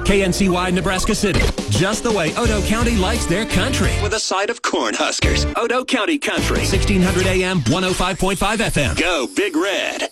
KNCY Nebraska City. Just the way Odo County likes their country. With a side of Cornhuskers. Odo County Country. 1600 AM, 105.5 FM. Go Big Red.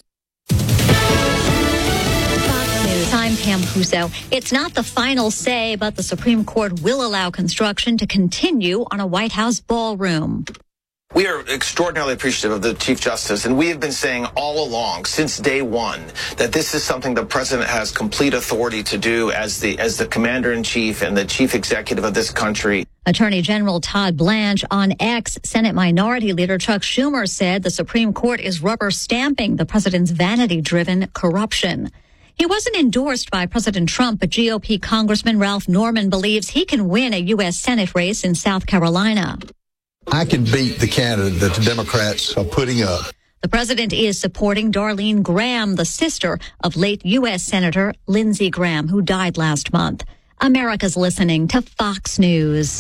I'm Pam Puso. It's not the final say, but the Supreme Court will allow construction to continue on a White House ballroom. We are extraordinarily appreciative of the Chief Justice, and we have been saying all along, since day one, that this is something the President has complete authority to do as the Commander-in-Chief and the Chief Executive of this country. Attorney General Todd Blanche on X. Senate Minority Leader Chuck Schumer said the Supreme Court is rubber stamping the President's vanity-driven corruption. He wasn't endorsed by President Trump, but GOP Congressman Ralph Norman believes he can win a U.S. Senate race in South Carolina. I can beat the candidate that the Democrats are putting up. The president is supporting Darlene Graham, the sister of late U.S. Senator Lindsey Graham, who died last month. America's listening to Fox News.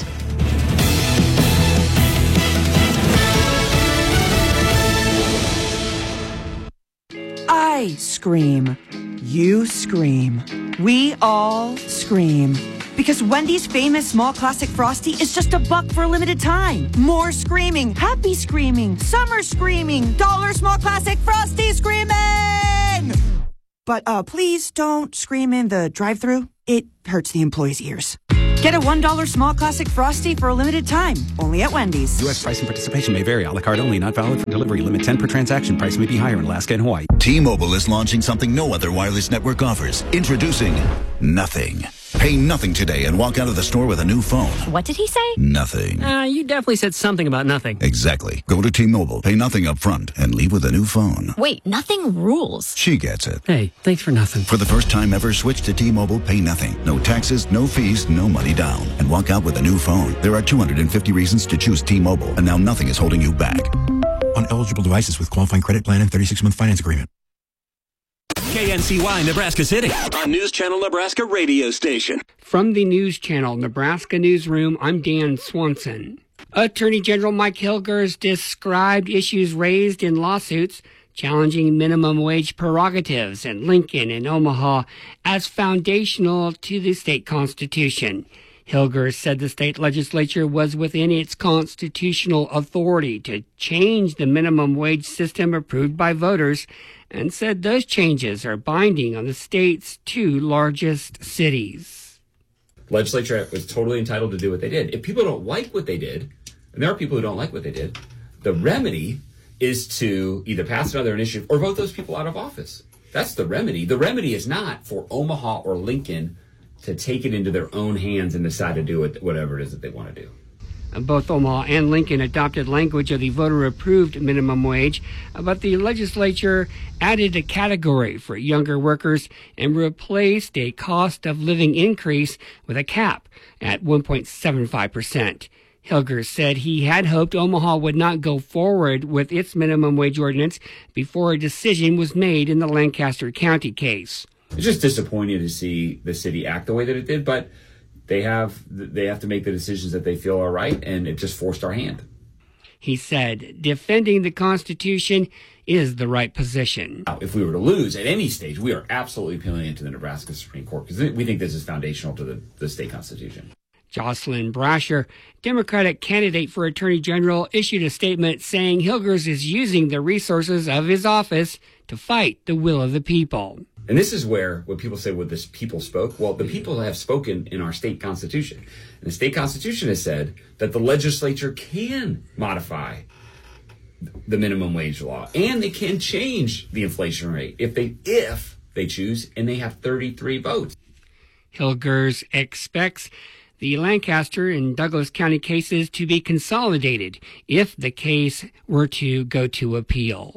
I scream. You scream. We all scream. Because Wendy's famous small classic Frosty is just $1 for a limited time. More screaming, happy screaming, summer screaming, dollar small classic Frosty screaming! But please don't scream in the drive-thru. It hurts the employees' ears. Get a $1 small classic Frosty for a limited time, only at Wendy's. U.S. price and participation may vary. A la carte only, not valid for delivery. Limit 10 per transaction. Price may be higher in Alaska and Hawaii. T-Mobile is launching something no other wireless network offers. Introducing Nothing. Pay nothing today and walk out of the store with a new phone. What did he say? Nothing. You definitely said something about nothing. Exactly. Go to T-Mobile, pay nothing up front, and leave with a new phone. Wait, nothing rules. She gets it. Hey, thanks for nothing. For the first time ever, switch to T-Mobile, pay nothing. No taxes, no fees, no money down. And walk out with a new phone. There are 250 reasons to choose T-Mobile, and now nothing is holding you back. On eligible devices with qualifying credit plan and 36-month finance agreement. KNCY Nebraska City on News Channel Nebraska radio station. From the News Channel Nebraska Newsroom, I'm Dan Swanson. Attorney General Mike Hilgers described issues raised in lawsuits challenging minimum wage prerogatives in Lincoln and Omaha as foundational to the state constitution. Hilgers said the state legislature was within its constitutional authority to change the minimum wage system approved by voters, and said those changes are binding on the state's two largest cities. The legislature was totally entitled to do what they did. If people don't like what they did, and there are people who don't like what they did, the remedy is to either pass another initiative or vote those people out of office. That's the remedy. The remedy is not for Omaha or Lincoln to take it into their own hands and decide to do it, whatever it is that they want to do. Both Omaha and Lincoln adopted language of the voter-approved minimum wage, but the legislature added a category for younger workers and replaced a cost of living increase with a cap at 1.75%. Hilgers said he had hoped Omaha would not go forward with its minimum wage ordinance before a decision was made in the Lancaster County case. It's just disappointing to see the city act the way that it did, but they have to make the decisions that they feel are right, and it just forced our hand. He said defending the Constitution is the right position. Now, if we were to lose at any stage, we are absolutely appealing it to the Nebraska Supreme Court because we think this is foundational to the state constitution. Jocelyn Brasher, Democratic candidate for Attorney General, issued a statement saying Hilgers is using the resources of his office to fight the will of the people. And this is where, when people say, well, this people spoke, well, the people have spoken in our state constitution. And the state constitution has said that the legislature can modify the minimum wage law, and they can change the inflation rate if they choose, and they have 33 votes. Hilgers expects the Lancaster and Douglas County cases to be consolidated if the case were to go to appeal.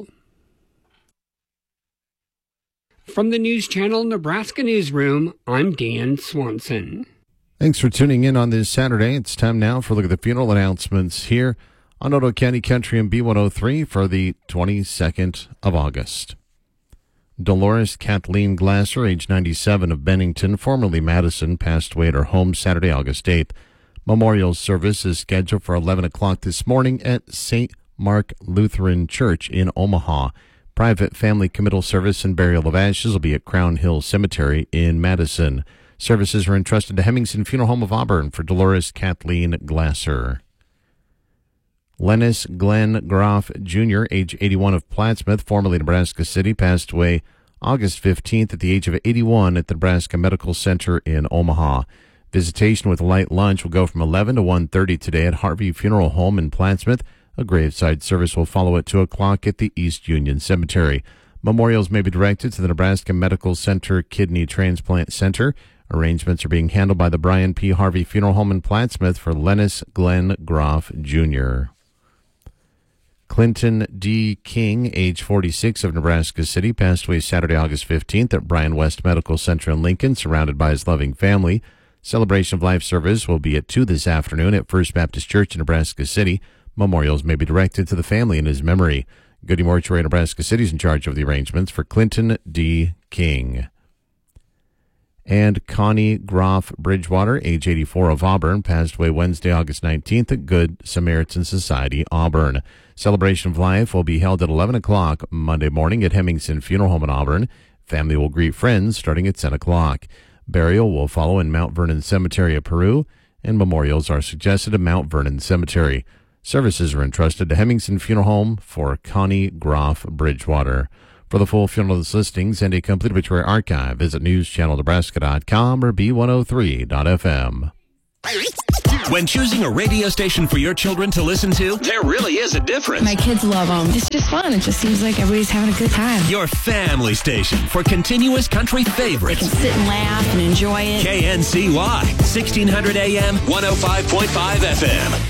From the News Channel Nebraska Newsroom, I'm Dan Swanson. Thanks for tuning in on this Saturday. It's time now for a look at the funeral announcements here on Odo County Country and B103 for the 22nd of August. Dolores Kathleen Glasser, age 97, of Bennington, formerly Madison, passed away at her home Saturday, August 8th. Memorial service is scheduled for 11 o'clock this morning at St. Mark Lutheran Church in Omaha. Private family committal service and burial of ashes will be at Crown Hill Cemetery in Madison. Services are entrusted to Hemmingson Funeral Home of Auburn for Dolores Kathleen Glasser. Lennis Glenn Groff Jr., age 81 of Plattsmouth, formerly Nebraska City, passed away August 15th at the age of 81 at the Nebraska Medical Center in Omaha. Visitation with a light lunch will go from 11 to 1:30 today at Harvey Funeral Home in Plattsmouth. A graveside service will follow at 2 o'clock at the East Union Cemetery. Memorials may be directed to the Nebraska Medical Center Kidney Transplant Center. Arrangements are being handled by the Brian P. Harvey Funeral Home in Plattsmouth for Lennis Glenn Groff Jr. Clinton D. King, age 46 of Nebraska City, passed away Saturday, August 15th at Bryan West Medical Center in Lincoln, surrounded by his loving family. Celebration of life service will be at 2 this afternoon at First Baptist Church in Nebraska City. Memorials may be directed to the family in his memory. Goody Mortuary, Nebraska City is in charge of the arrangements for Clinton D. King. And Connie Groff Bridgewater, age 84 of Auburn, passed away Wednesday, August 19th at Good Samaritan Society, Auburn. Celebration of life will be held at 11 o'clock Monday morning at Hemmingson Funeral Home in Auburn. Family will greet friends starting at 10 o'clock. Burial will follow in Mount Vernon Cemetery of Peru, and memorials are suggested at Mount Vernon Cemetery. Services are entrusted to Hemmingson Funeral Home for Connie Groff Bridgewater. For the full funeral listings and a complete obituary archive, visit newschannelnebraska.com or B103.fm. When choosing a radio station for your children to listen to, there really is a difference. My kids love them. It's just fun. It just seems like everybody's having a good time. Your family station for continuous country favorites. They can sit and laugh and enjoy it. KNCY, 1600 AM, 105.5 FM.